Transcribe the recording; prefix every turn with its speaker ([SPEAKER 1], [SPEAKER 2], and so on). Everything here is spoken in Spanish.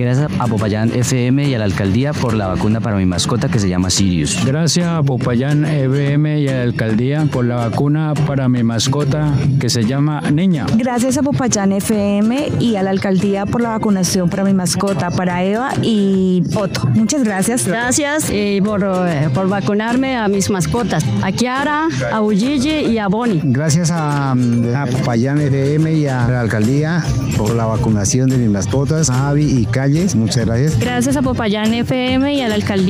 [SPEAKER 1] Gracias a Popayán FM y a la alcaldía por la vacuna para mi mascota que se llama Sirius.
[SPEAKER 2] Gracias a Popayán FM y a la alcaldía por la vacuna para mi mascota que se llama Niña.
[SPEAKER 3] Gracias a Popayán FM y a la alcaldía por la vacunación para mi mascota, para Eva y Otto. Muchas gracias.
[SPEAKER 4] Gracias por vacunarme a mis mascotas, a Kiara, a Ujiji y a Bonnie.
[SPEAKER 5] Gracias a Popayán FM y a la alcaldía por la vacunación de mis mascotas, Javi y Calles. Muchas gracias.
[SPEAKER 4] Gracias a Popayán FM y a la alcaldía